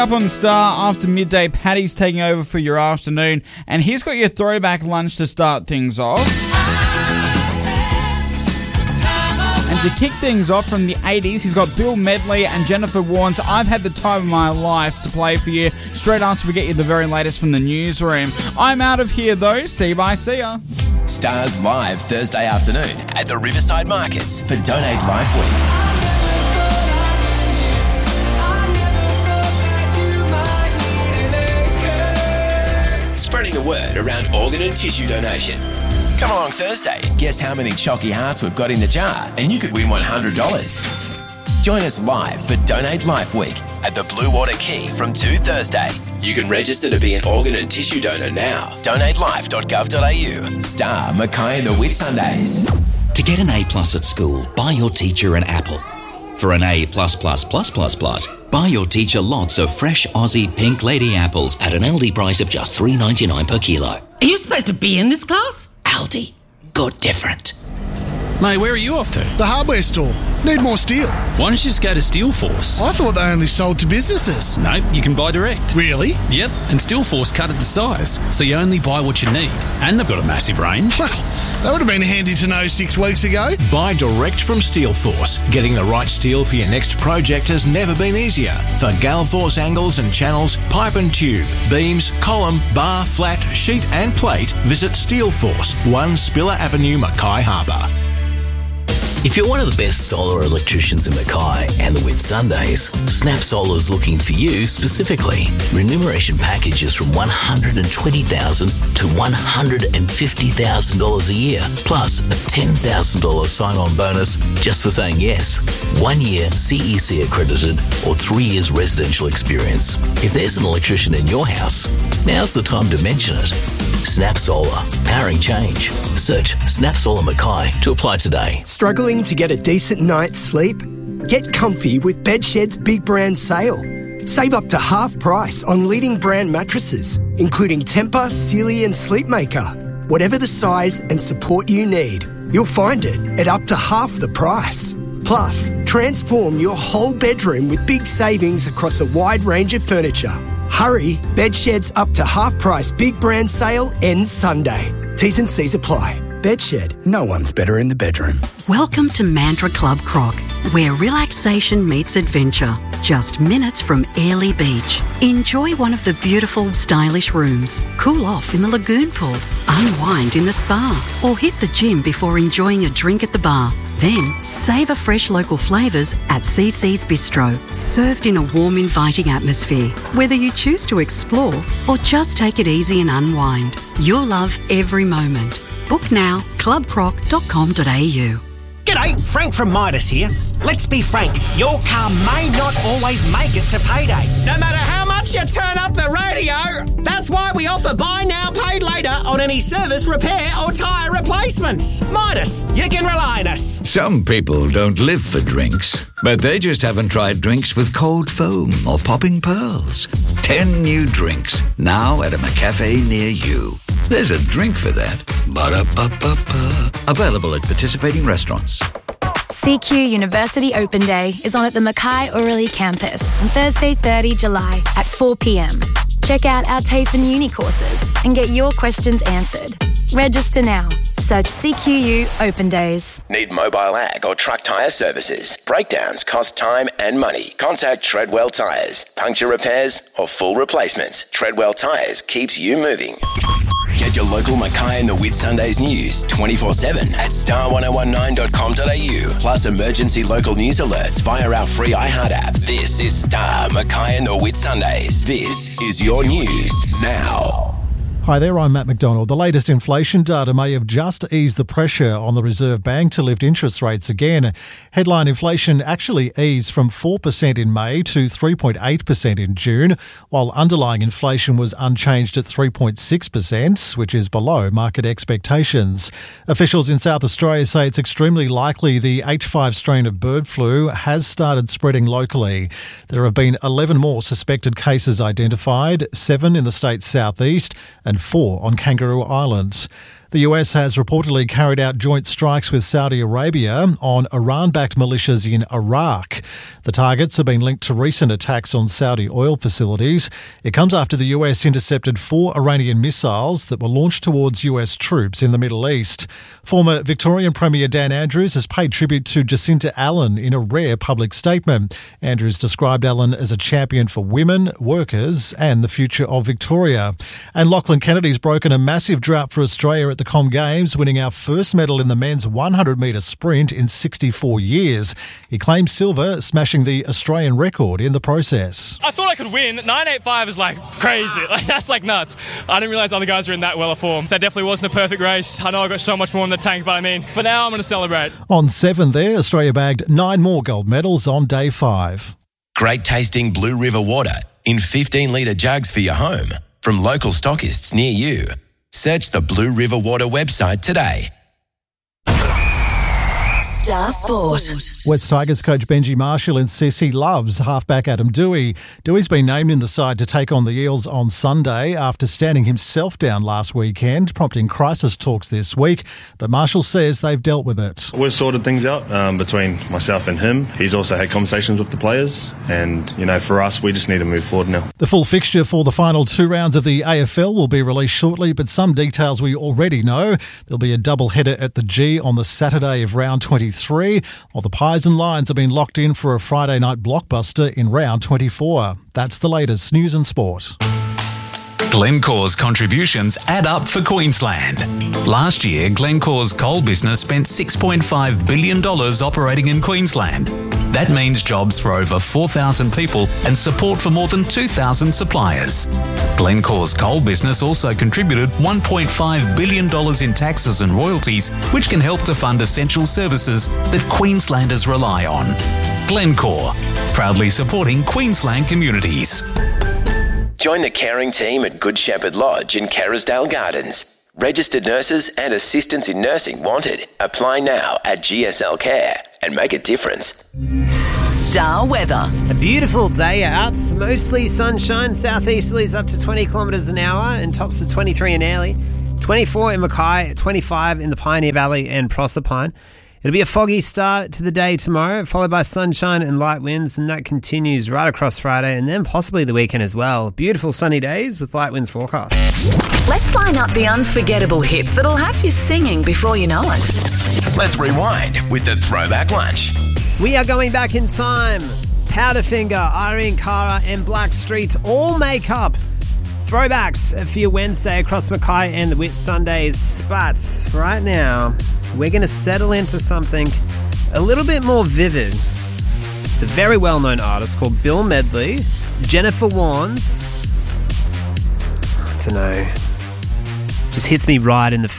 Up on Star after midday, Paddy's taking over for your afternoon, and he's got your throwback lunch to start things off. And to kick things off from the 80s, he's got Bill Medley and Jennifer Warnes' I've Had the Time of My Life to play for you straight after we get you the very latest from the newsroom. I'm out of here though, see ya. Stars live Thursday afternoon at the Riverside Markets for Donate Life Week. Spreading the word around organ and tissue donation. Come along Thursday and guess how many chalky hearts we've got in the jar, and you could win $100. Join us live for Donate Life Week at the Blue Water Quay from 2 Thursday. You can register to be an organ and tissue donor now. Donatelife.gov.au. Star Mackay and the Whitsundays. To get an A+ at school, buy your teacher an apple. For an A+++++, buy your teacher lots of fresh Aussie pink lady apples at an Aldi price of just $3.99 per kilo. Are you supposed to be in this class? Aldi. Good different. Mate, where are you off to? The hardware store. Need more steel. Why don't you just go to Steelforce? I thought they only sold to businesses. No, you can buy direct. Really? Yep, and Steelforce cut it to size, so you only buy what you need. And they've got a massive range. Well, that would have been handy to know 6 weeks ago. Buy direct from Steelforce. Getting the right steel for your next project has never been easier. For Galforce angles and channels, pipe and tube, beams, column, bar, flat, sheet and plate, visit Steelforce, 1 Spiller Avenue, Mackay Harbour. If you're one of the best solar electricians in Mackay and the Whitsundays, Snap Solar's looking for you specifically. Remuneration packages from $120,000 to $150,000 a year, plus a $10,000 sign-on bonus just for saying yes. 1 year CEC accredited or 3 years residential experience. If there's an electrician in your house, now's the time to mention it. Snap Solar, powering change. Search Snap Solar Mackay to apply today. Struggling to get a decent night's sleep? Get comfy with Bedshed's Big Brand Sale. Save up to half price on leading brand mattresses, including Tempur, Sealy and Sleepmaker. Whatever the size and support you need, you'll find it at up to half the price. Plus, transform your whole bedroom with big savings across a wide range of furniture. Hurry, Bedshed's up to half price Big Brand Sale ends Sunday. T's and C's apply. Bedshed, no one's better in the bedroom. Welcome to Mandurah Club Croc, where relaxation meets adventure. Just minutes from Airlie Beach. Enjoy one of the beautiful, stylish rooms. Cool off in the lagoon pool. Unwind in the spa. Or hit the gym before enjoying a drink at the bar. Then, savour fresh local flavours at CC's Bistro, served in a warm, inviting atmosphere. Whether you choose to explore or just take it easy and unwind, you'll love every moment. Book now, clubcroc.com.au. G'day, Frank from Midas here. Let's be frank, your car may not always make it to payday. No matter how much you turn up the radio, that's why we offer buy now, pay later on any service, repair or tyre replacements. Midas, you can rely on us. Some people don't live for drinks, but they just haven't tried drinks with cold foam or popping pearls. 10 new drinks, now at a McCafe near you. There's a drink for that. Ba-da-ba-ba-ba. Available at participating restaurants. CQ University Open Day is on at the Mackay Orillie campus on Thursday 30 July at 4 p.m. Check out our TAFE and Uni courses and get your questions answered. Register now. Search CQU Open Days. Need mobile ag or truck tyre services? Breakdowns cost time and money. Contact Treadwell Tyres. Puncture repairs or full replacements. Treadwell Tyres keeps you moving. Get your local Mackay and the Whitsundays news 24/7 at star1019.com.au. Plus emergency local news alerts via our free iHeart app. This is Star Mackay and the Whitsundays. This is your news now. Hi there, I'm Matt McDonald. The latest inflation data may have just eased the pressure on the Reserve Bank to lift interest rates again. Headline inflation actually eased from 4% in May to 3.8% in June, while underlying inflation was unchanged at 3.6%, which is below market expectations. Officials in South Australia say it's extremely likely the H5 strain of bird flu has started spreading locally. There have been 11 more suspected cases identified, 7 in the state's southeast and 4 on Kangaroo Island. The US has reportedly carried out joint strikes with Saudi Arabia on Iran-backed militias in Iraq. The targets have been linked to recent attacks on Saudi oil facilities. It comes after the US intercepted 4 Iranian missiles that were launched towards US troops in the Middle East. Former Victorian Premier Dan Andrews has paid tribute to Jacinta Allen in a rare public statement. Andrews described Allen as a champion for women, workers and the future of Victoria. And Lachlan Kennedy's broken a massive drought for Australia at the Com Games, winning our first medal in the men's 100-metre sprint in 64 years. He claims silver, smashing the Australian record in the process. I thought I could win. 9.85 is like crazy. That's like nuts. I didn't realise other guys were in that well of form. That definitely wasn't a perfect race. I know I got so much more in the tank, but for now I'm going to celebrate. On 7 there, Australia bagged 9 more gold medals on day 5. Great tasting Blue River water in 15-litre jugs for your home from local stockists near you. Search the Blue River Water website today. Star Sport. West Tigers coach Benji Marshall insists he loves halfback Adam Doueihi. Doueihi's been named in the side to take on the Eels on Sunday after standing himself down last weekend, prompting crisis talks this week. But Marshall says they've dealt with it. We've sorted things out between myself and him. He's also had conversations with the players and, for us, we just need to move forward now. The full fixture for the final 2 rounds of the AFL will be released shortly, but some details we already know. There'll be a double-header at the G on the Saturday of round 23, while the Pies and Lions have been locked in for a Friday night blockbuster in round 24. That's the latest news and sport. Glencore's contributions add up for Queensland. Last year, Glencore's coal business spent $6.5 billion operating in Queensland. That means jobs for over 4,000 people and support for more than 2,000 suppliers. Glencore's coal business also contributed $1.5 billion in taxes and royalties, which can help to fund essential services that Queenslanders rely on. Glencore, proudly supporting Queensland communities. Join the caring team at Good Shepherd Lodge in Kerrisdale Gardens. Registered nurses and assistants in nursing wanted. Apply now at GSL Care and make a difference. Star weather. A beautiful day out, mostly sunshine. Southeasterlies up to 20 kilometres an hour and tops at 23 in Airlie, 24 in Mackay, 25 in the Pioneer Valley and Proserpine. It'll be a foggy start to the day tomorrow, followed by sunshine and light winds, and that continues right across Friday and then possibly the weekend as well. Beautiful sunny days with light winds forecast. Let's line up the unforgettable hits that'll have you singing before you know it. Let's rewind with the Throwback Lunch. We are going back in time. Powderfinger, Irene Cara and Blackstreet all make up throwbacks for your Wednesday across Mackay and the Whit Sundays spots. Right now, we're going to settle into something a little bit more vivid. The very well-known artist called Bill Medley, Jennifer Warnes. I don't know. Just hits me right in the